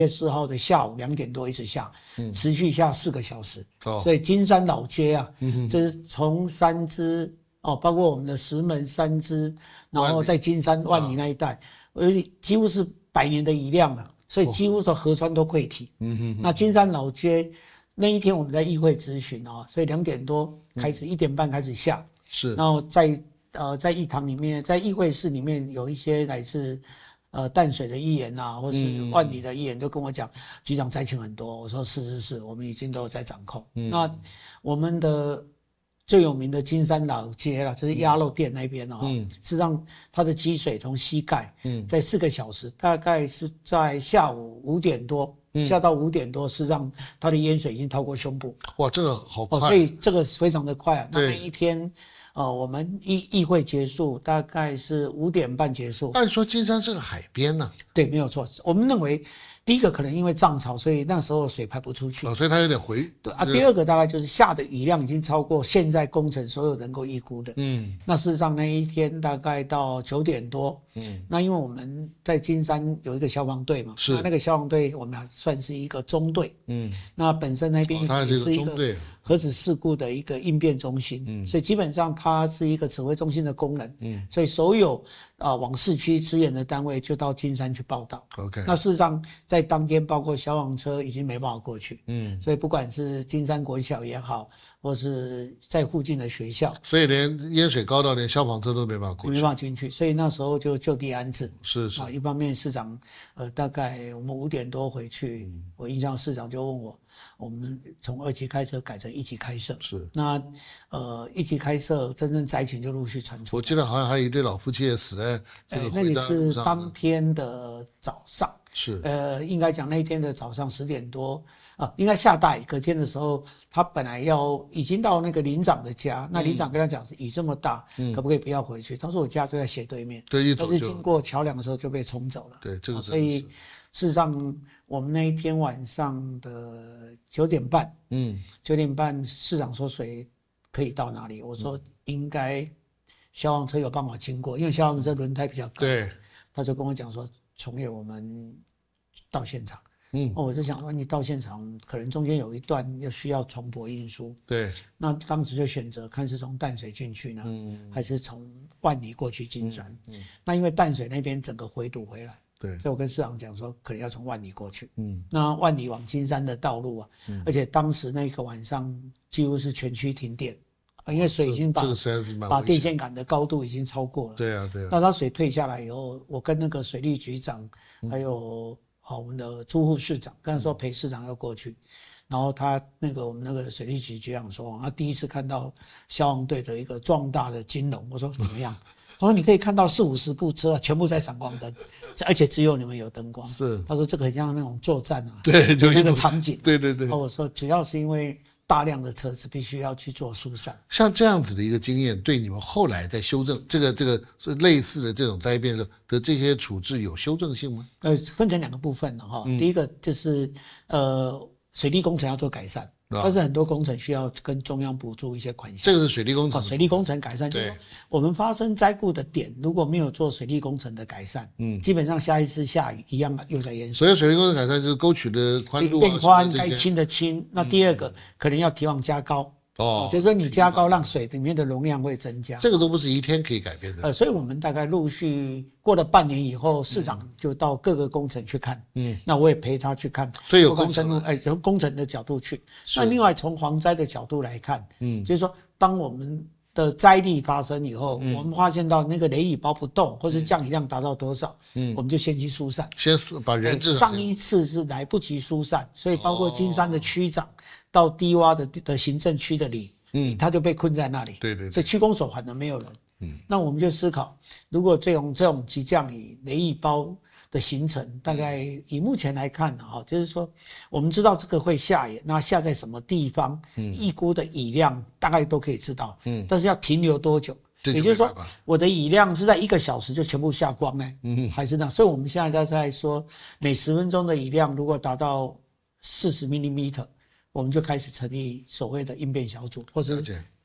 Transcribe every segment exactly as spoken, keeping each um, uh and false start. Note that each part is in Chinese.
月四号的下午两点多一直下，嗯、持续下四个小时。 哦、 所以金山老街啊，嗯、就是从三芝哦，包括我们的石门、三芝，然后在金山、万里那一带，而且几乎是百年的遗量了。所以几乎是河川都溃堤。嗯哼哼。那金山老街那一天我们在议会质询啊，所以两点多开始，一、嗯、点半开始下。 是。 然后在呃在议堂里面，在议会室里面有一些来自呃淡水的议员啊，或是万里的议员都跟我讲，局长灾情很多。我说是是是，我们已经都有在掌控。嗯、那我们的最有名的金山老街啦，就是鸭肉店那边哦、嗯，事实上它的积水从膝盖，嗯，在四个小时，大概是在下午五点多，嗯、下到五点多，事实上它的淹水已经超过胸部。 哇，这个好快！ 哦，所以这个非常的快啊。那那一天，呃，我们议议会结束大概是五点半结束。 按说金山是个海边呢、啊？ 对，没有错。我们认为。第一个可能因为涨潮，所以那时候水排不出去， 哦、所以它有点回。 对啊，第二个大概就是下的雨量已经超过现在工程所有能够预估的。嗯，那事实上那一天大概到九点多，嗯，那因为我们在金山有一个消防队嘛， 是那那个消防队我们还算是一个中队，嗯，那本身那边也是一个核子事故的一个应变中心，嗯，所以基本上它是一个指挥中心的功能，嗯，所以所有啊、呃、往市区支援的单位就到金山去报道。 OK， 那事实上。在当天，包括消防车已经没办法过去，嗯，所以不管是金山国小也好，或是在附近的学校， 所以连淹水高到连消防车都没办法过去， 没办法进去，所以那时候就就地安置。 是是啊， 一方面市长，呃，大概我们五点多回去，嗯、我印象市长就问我，我们从二级开设改成一级开设， 是那呃一级开设，真正灾情就陆续传出。 我记得好像还有一对老夫妻也死在这个、 欸、那个是当天的早上。 是， 呃，应该讲那一天的早上十点多啊，应该下大雨。隔天的时候，他本来要已经到那个林长的家，那林长跟他讲，雨这么大，嗯、可不可以不要回去？他说我家就在斜对面， 对， 但是经过桥梁的时候就被冲走了。 对，这个、 啊、所以事实上，我们那一天晚上的九点半，嗯，九点半市长说水可以到哪里？我说应该消防车有办法经过，因为消防车轮胎比较高。 对， 他就跟我讲说。从业我们到现场，嗯，我就想说你到现场可能中间有一段要需要重驳运输， 对， 那当时就选择看是从淡水进去呢，嗯，还是从万里过去金山，嗯，嗯那因为淡水那边整个回堵回来， 对， 所以我跟市长讲说可能要从万里过去，嗯，那万里往金山的道路啊，嗯、而且当时那个晚上几乎是全区停电。因为水已经把、 这个、 把电线杆的高度已经超过了。 对啊，对啊。 那它水退下来以后，我跟那个水利局长，还有好我们的朱副市长，刚才说裴市长要过去，然后他那个我们那个水利局局长说，他第一次看到消防队的一个壮大的金龙，我说怎么样？他说你可以看到四五十部车全部在闪光灯，而且只有你们有灯光。 是。 他说这个很像那种作战啊， 对，就那个场景。 对对对。 我说主要是因为。大量的车子必须要去做疏散， 像这样子的一个经验，对你们后来在修正这个这个是类似的这种灾变的的这些处置有修正性吗？ 呃，分成两个部分了哈。嗯、第一个就是呃，水利工程要做改善，哦、但是很多工程需要跟中央补助一些款项。 这个是水利工程、哦， 水利工程改善就是说，我们发生灾故的点如果没有做水利工程的改善，嗯，基本上下一次下雨一样又在淹水。 所以水利工程改善就是沟渠的宽度、啊、 变宽，该清的清。那第二个、嗯、可能要提防加高。哦，就是说你加高，让水里面的容量会增加。 这个都不是一天可以改变的。 呃，所以我们大概陆续过了半年以后，市长就到各个工程去看。嗯，那我也陪他去看。 所以有工程， 哎，从工程的角度去。那另外从防灾的角度来看，嗯，就是说当我们的灾力发生以后，嗯、我们发现到那个雷雨包不动，或是降雨量达到多少，嗯，我们就先去疏散。 先把人质。 上一次是来不及疏散，所以包括金山的区长。哦到低洼的的行政区的里，嗯，他就被困在那里， 对 对, 对， 所以区公所反而没有人，嗯，那我们就思考，如果这种这种急降雨雷雨包的形成，大概以目前来看啊，就是说我们知道这个会下雨，那下在什么地方，嗯，预估的雨量大概都可以知道，嗯，但是要停留多久？也就是说，我的雨量是在一个小时就全部下光呢，嗯，还是那？所以我们现在在说，每十分钟的雨量如果达到四十毫米。我们就开始成立所谓的应变小组，或者是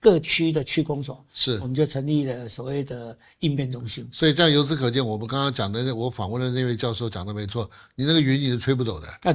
各区的区公所， 是我们就成立了所谓的应变中心。 所以这样由此可见，我们刚刚讲的，我访问的那位教授讲的没错，你那个云你是吹不走的。